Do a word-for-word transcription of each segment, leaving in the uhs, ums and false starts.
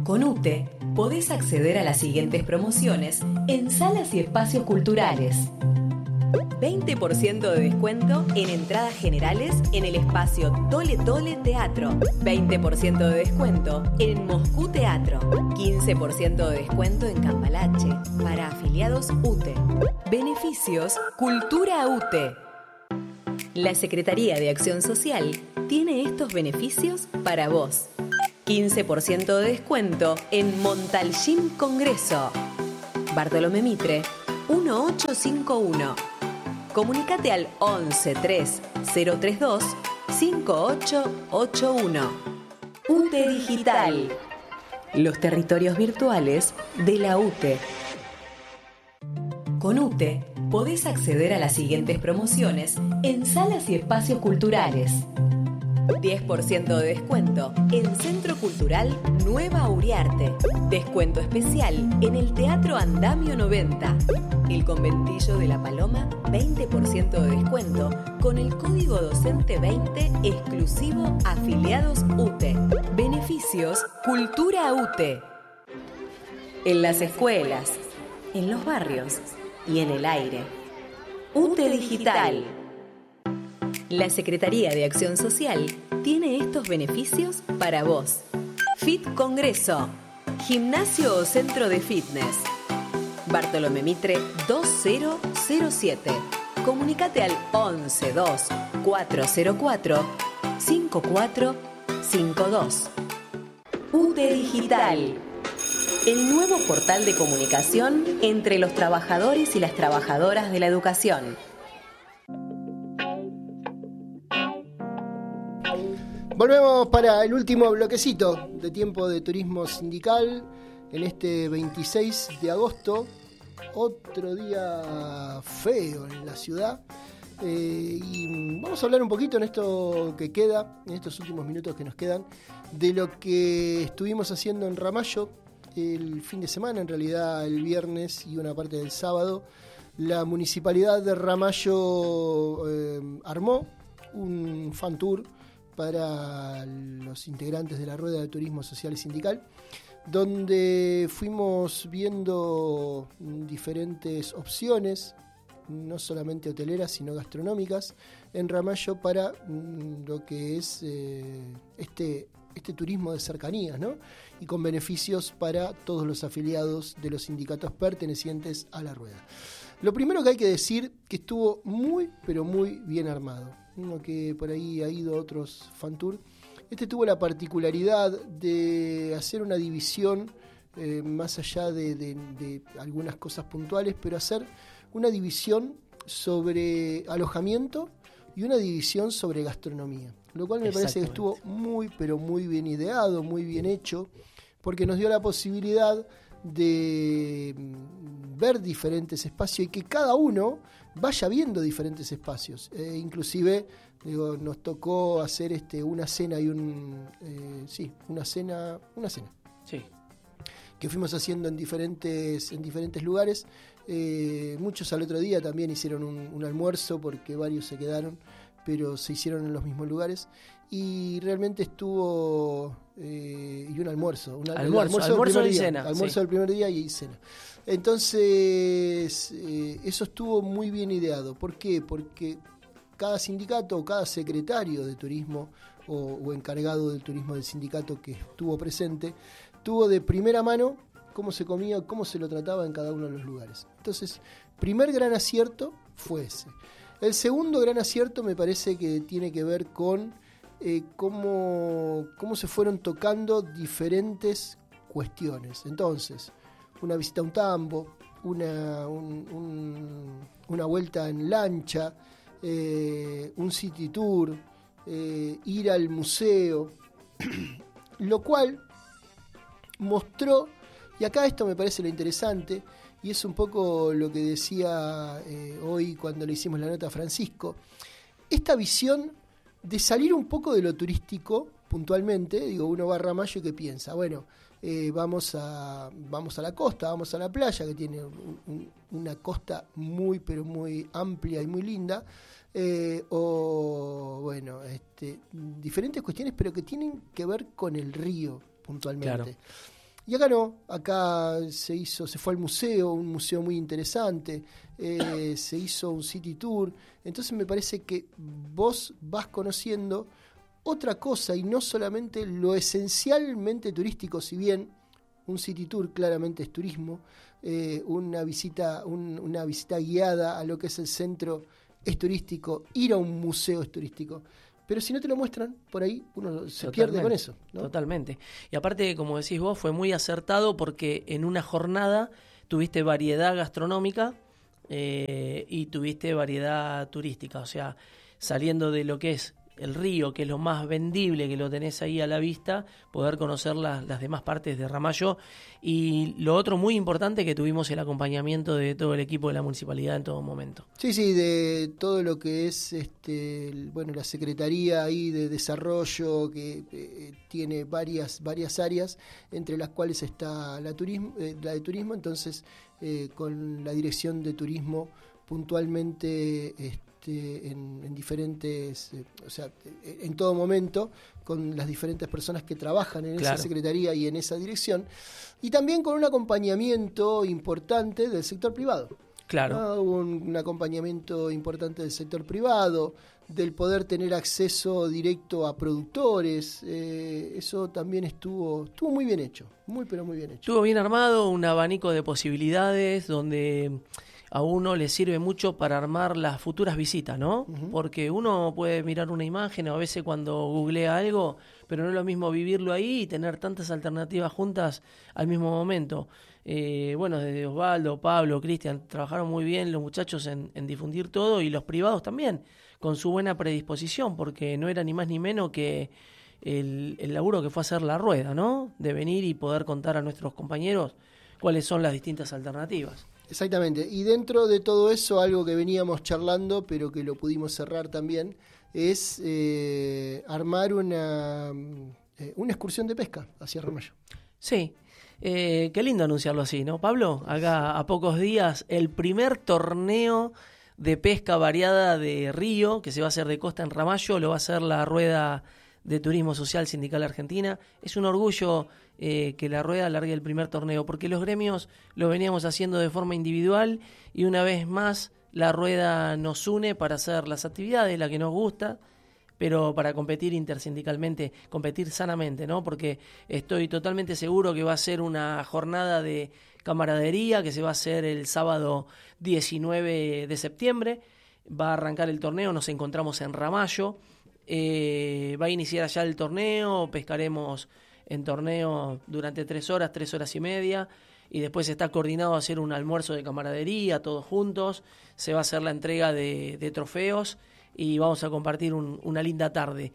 Con UTE podés acceder a las siguientes promociones en salas y espacios culturales. veinte por ciento de descuento en entradas generales en el espacio Tole Tole Teatro. veinte por ciento de descuento en Moscú Teatro. quince por ciento de descuento en Cambalache para afiliados UTE. Beneficios Cultura UTE. La Secretaría de Acción Social tiene estos beneficios para vos. quince por ciento de descuento en Montalcín Congreso. Bartolomé Mitre, dieciocho cincuenta y uno. Comunicate al once tres cero treinta y dos cincuenta y ocho ochenta y uno. UTE Digital. Los territorios virtuales de la UTE. Con UTE podés acceder a las siguientes promociones en salas y espacios culturales. diez por ciento de descuento en Centro Cultural Nueva Uriarte. Descuento especial en el Teatro Andamio noventa. El Conventillo de la Paloma, veinte por ciento de descuento con el código docente veinte exclusivo afiliados UTE. Beneficios Cultura UTE. En las escuelas, en los barrios y en el aire. UTE Digital. La Secretaría de Acción Social tiene estos beneficios para vos. Fit Congreso. Gimnasio o centro de fitness. Bartolomé Mitre dos mil siete. Comunicate al once dos cuatrocientos cuatro cincuenta y cuatro cincuenta y dos. UTE Digital. El nuevo portal de comunicación entre los trabajadores y las trabajadoras de la educación. Volvemos para el último bloquecito de tiempo de turismo sindical en este veintiséis de agosto, otro día feo en la ciudad. Eh, y vamos a hablar un poquito en esto que queda, en estos últimos minutos que nos quedan, de lo que estuvimos haciendo en Ramallo el fin de semana, en realidad el viernes y una parte del sábado. La municipalidad de Ramallo eh, armó un fan tour para los integrantes de la Rueda de Turismo Social y Sindical, donde fuimos viendo diferentes opciones, no solamente hoteleras, sino gastronómicas, en Ramallo para lo que es eh, este, este turismo de cercanías, ¿no? Y con beneficios para todos los afiliados de los sindicatos pertenecientes a la Rueda. Lo primero que hay que decir que estuvo muy, pero muy bien armado. Uno que por ahí ha ido a otros fan tour. Este tuvo la particularidad de hacer una división, eh, más allá de, de, de algunas cosas puntuales, pero hacer una división sobre alojamiento y una división sobre gastronomía. Lo cual me parece que estuvo muy, pero muy bien ideado, muy bien hecho, porque nos dio la posibilidad de ver diferentes espacios y que cada uno vaya viendo diferentes espacios. Eh, inclusive, digo, nos tocó hacer este una cena y un eh, sí, una cena, una cena. Sí. Que fuimos haciendo en diferentes en diferentes lugares. Eh, muchos al otro día también hicieron un, un almuerzo porque varios se quedaron, pero se hicieron en los mismos lugares y realmente estuvo eh, y un almuerzo, un almuerzo, almuerzo, almuerzo del y día, cena, almuerzo sí. del primer día y cena. Entonces eh, eso estuvo muy bien ideado. ¿Por qué? Porque cada sindicato o cada secretario de turismo o, o encargado del turismo del sindicato que estuvo presente tuvo de primera mano cómo se comía, cómo se lo trataba en cada uno de los lugares. Entonces, primer gran acierto fue ese. El segundo gran acierto me parece que tiene que ver con eh, cómo, cómo se fueron tocando diferentes cuestiones. Entonces, una visita a un tambo, una, un, un, una vuelta en lancha, eh, un city tour, eh, ir al museo, lo cual mostró, y acá esto me parece lo interesante, y es un poco lo que decía eh, hoy cuando le hicimos la nota a Francisco, esta visión de salir un poco de lo turístico puntualmente. Digo, uno va a Ramallo y ¿qué piensa? Bueno, eh, vamos a vamos a la costa, vamos a la playa, que tiene un, un, una costa muy pero muy amplia y muy linda, eh, o bueno, este, diferentes cuestiones, pero que tienen que ver con el río puntualmente. Claro. Y acá no, acá se hizo, se fue al museo, un museo muy interesante, eh, se hizo un city tour, entonces me parece que vos vas conociendo otra cosa y no solamente lo esencialmente turístico, si bien un city tour claramente es turismo, eh, una visita, un, una visita guiada a lo que es el centro es turístico, ir a un museo es turístico. Pero si no te lo muestran, por ahí uno se Totalmente. pierde con eso, ¿no? Totalmente. Y aparte, como decís vos, fue muy acertado porque en una jornada tuviste variedad gastronómica eh, y tuviste variedad turística. O sea, saliendo de lo que es el río, que es lo más vendible, que lo tenés ahí a la vista, poder conocer las, las demás partes de Ramallo. Y lo otro muy importante, que tuvimos el acompañamiento de todo el equipo de la municipalidad en todo momento. Sí, sí, de todo lo que es este, el, bueno, la Secretaría ahí de Desarrollo, que eh, tiene varias varias áreas, entre las cuales está la, turismo, eh, la de turismo, entonces eh, con la Dirección de Turismo puntualmente... Este, En, en diferentes, eh, o sea, en todo momento, con las diferentes personas que trabajan en claro. esa secretaría y en esa dirección, y también con un acompañamiento importante del sector privado. Claro. ¿No? Hubo un, un acompañamiento importante del sector privado, del poder tener acceso directo a productores, eh, eso también estuvo, estuvo muy bien hecho, muy pero muy bien hecho. Estuvo bien armado, un abanico de posibilidades donde a uno le sirve mucho para armar las futuras visitas, ¿no? Uh-huh. Porque uno puede mirar una imagen o a veces cuando googlea algo, pero no es lo mismo vivirlo ahí y tener tantas alternativas juntas al mismo momento. Eh, bueno, desde Osvaldo, Pablo, Cristian, trabajaron muy bien los muchachos en, en difundir todo, y los privados también, con su buena predisposición, porque no era ni más ni menos que el, el laburo que fue hacer la rueda, ¿no? De venir y poder contar a nuestros compañeros cuáles son las distintas alternativas. Exactamente, y dentro de todo eso, algo que veníamos charlando, pero que lo pudimos cerrar también, es eh, armar una, eh, una excursión de pesca hacia Ramallo. Sí, eh, qué lindo anunciarlo así, ¿no, Pablo? Acá a pocos días, el primer torneo de pesca variada de río, que se va a hacer de costa en Ramallo, lo va a hacer la Rueda de Turismo Social Sindical Argentina. Es un orgullo eh, que la Rueda largue el primer torneo, porque los gremios lo veníamos haciendo de forma individual, y una vez más la Rueda nos une para hacer las actividades, la que nos gusta, pero para competir intersindicalmente, competir sanamente, ¿no? Porque estoy totalmente seguro que va a ser una jornada de camaradería que se va a hacer el sábado diecinueve de septiembre. Va a arrancar el torneo, nos encontramos en Ramallo. Eh, va a iniciar allá el torneo, pescaremos en torneo durante tres horas, tres horas y media, y después está coordinado a hacer un almuerzo de camaradería, todos juntos. Se va a hacer la entrega de, de trofeos y vamos a compartir un, una linda tarde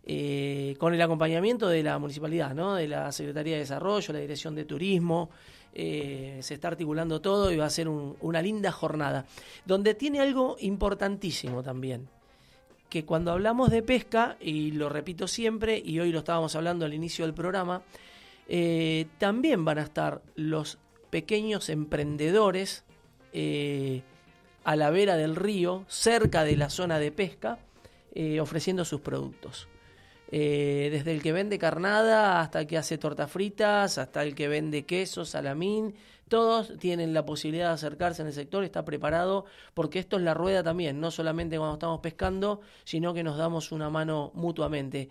eh, con el acompañamiento de la municipalidad, ¿no? De la Secretaría de Desarrollo, la Dirección de Turismo. Eh, se está articulando todo y va a ser un, una linda jornada, donde tiene algo importantísimo también, que cuando hablamos de pesca, y lo repito siempre, y hoy lo estábamos hablando al inicio del programa, eh, también van a estar los pequeños emprendedores eh, a la vera del río, cerca de la zona de pesca, eh, ofreciendo sus productos. Eh, desde el que vende carnada hasta el que hace tortas fritas, hasta el que vende queso, salamín, todos tienen la posibilidad de acercarse en el sector, está preparado, porque esto es la rueda también, no solamente cuando estamos pescando, sino que nos damos una mano mutuamente.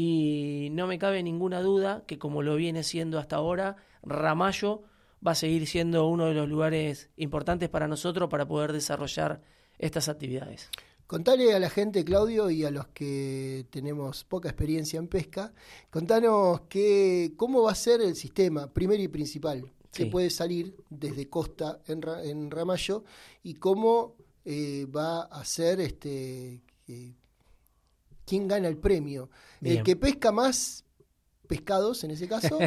Y no me cabe ninguna duda que, como lo viene siendo hasta ahora, Ramallo va a seguir siendo uno de los lugares importantes para nosotros para poder desarrollar estas actividades. Contale a la gente, Claudio, y a los que tenemos poca experiencia en pesca, contanos que, cómo va a ser el sistema, primero y principal, que sí. puede salir desde costa en, en Ramallo, y cómo eh, va a ser, este, eh, quién gana el premio. Bien. El que pesca más pescados, en ese caso,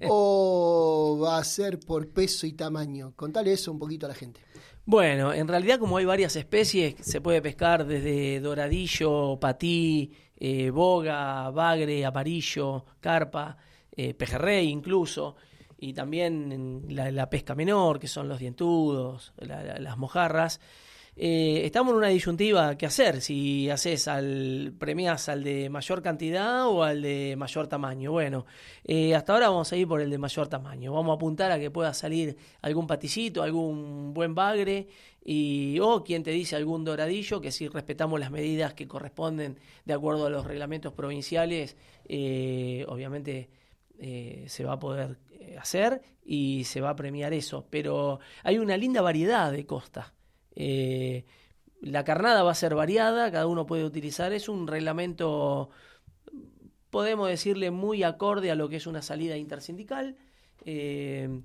o va a ser por peso y tamaño. Contale eso un poquito a la gente. Bueno, en realidad, como hay varias especies, se puede pescar desde doradillo, patí, eh, boga, bagre, amarillo, carpa, eh, pejerrey incluso, y también la, la pesca menor, que son los dientudos, la, la, las mojarras. eh, estamos en una disyuntiva que hacer, si haces al premiás al de mayor cantidad o al de mayor tamaño. Bueno, eh, hasta ahora vamos a ir por el de mayor tamaño, vamos a apuntar a que pueda salir algún paticito, algún buen bagre, y o quien te dice algún doradillo, que si respetamos las medidas que corresponden de acuerdo a los reglamentos provinciales, eh, obviamente eh, se va a poder hacer y se va a premiar eso, pero hay una linda variedad de costas. Eh, la carnada va a ser variada, cada uno puede utilizar, es un reglamento, podemos decirle, muy acorde a lo que es una salida intersindical, eh,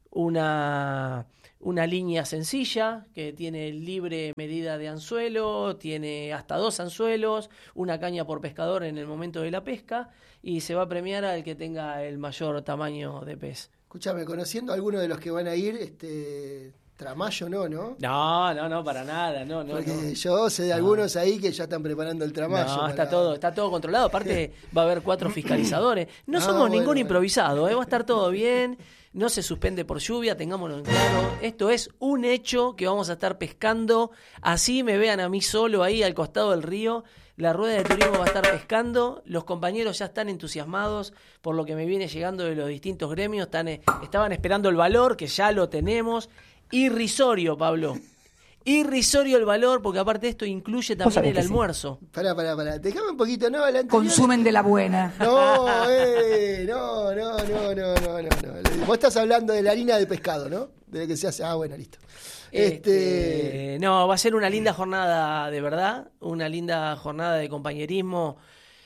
una, una línea sencilla que tiene libre medida de anzuelo, tiene hasta dos anzuelos, una caña por pescador en el momento de la pesca, y se va a premiar al que tenga el mayor tamaño de pez. Escúchame, conociendo a algunos de los que van a ir, este... Tramayo no, ¿no? No, no, no, para nada, no, no. Porque no. yo sé de no. algunos ahí que ya están preparando el tramayo. No, para... está todo, está todo controlado. Aparte va a haber cuatro fiscalizadores. No ah, somos bueno, ningún bueno. improvisado, ¿eh? Va a estar todo bien. No se suspende por lluvia, tengámoslo en claro. Esto es un hecho que vamos a estar pescando. Así me vean a mí solo ahí al costado del río. La rueda de turismo va a estar pescando. Los compañeros ya están entusiasmados por lo que me viene llegando de los distintos gremios. Están, estaban esperando el valor, que ya lo tenemos. Irrisorio, Pablo. Irrisorio el valor, porque aparte de esto incluye también el almuerzo. Sí. Pará, pará, pará. Déjame un poquito, ¿no? La Consumen de la buena. No, eh, no, no, no, no, no, no. Vos estás hablando de la harina de pescado, ¿no? De lo que se hace. Ah, bueno, listo. Este... Este... No, va a ser una linda jornada de verdad, una linda jornada de compañerismo.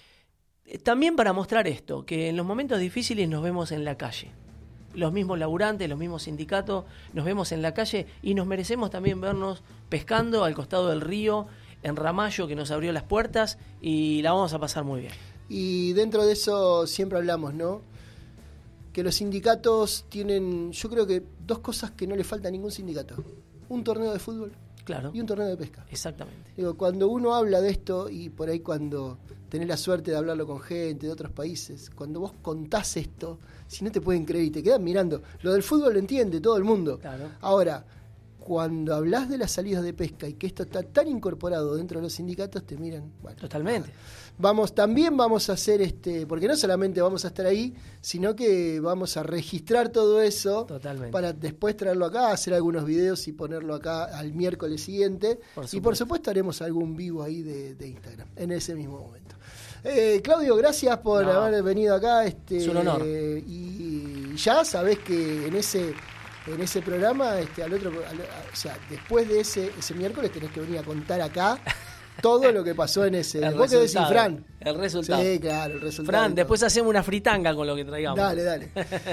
También para mostrar esto, que en los momentos difíciles nos vemos en la calle. Los mismos laburantes, los mismos sindicatos, nos vemos en la calle y nos merecemos también vernos pescando al costado del río, en Ramallo, que nos abrió las puertas, y la vamos a pasar muy bien. Y dentro de eso siempre hablamos, ¿no? Que los sindicatos tienen, yo creo que dos cosas que no le falta a ningún sindicato. Un torneo de fútbol, claro, y un torneo de pesca. Exactamente. Digo, cuando uno habla de esto, y por ahí cuando tenés la suerte de hablarlo con gente de otros países, cuando vos contás esto, si no te pueden creer y te quedan mirando, lo del fútbol lo entiende todo el mundo. Claro. Ahora, cuando hablas de las salidas de pesca y que esto está tan incorporado dentro de los sindicatos, te miran. Bueno, totalmente. Vamos, también vamos a hacer este, porque no solamente vamos a estar ahí, sino que vamos a registrar todo eso. Totalmente. Para después traerlo acá, hacer algunos videos y ponerlo acá al miércoles siguiente. Por y por supuesto haremos algún vivo ahí de, de Instagram en ese mismo momento. Eh, Claudio, gracias por no. haber venido acá. Este, es un honor. Eh, y ya sabés que en ese en ese programa, este, al otro, al, o sea, después de ese ese miércoles tenés que venir a contar acá todo lo que pasó en ese. El ¿Vos qué decís, Fran? El resultado. Sí, claro, el resultado. Fran, después hacemos una fritanga con lo que traigamos. Dale, dale.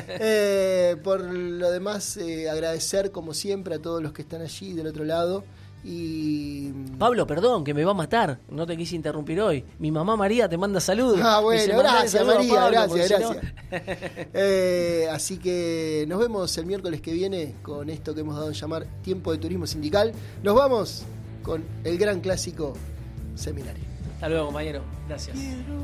eh, por lo demás, eh, agradecer como siempre a todos los que están allí del otro lado. Y Pablo, perdón, que me va a matar, no te quise interrumpir hoy. Mi mamá María te manda saludos. Ah, bueno, gracias María, Pablo, gracias, gracias. Si no... eh, así que nos vemos el miércoles que viene con esto que hemos dado en llamar Tiempo de Turismo Sindical. Nos vamos con el gran clásico Seminario. Hasta luego, compañero. Gracias.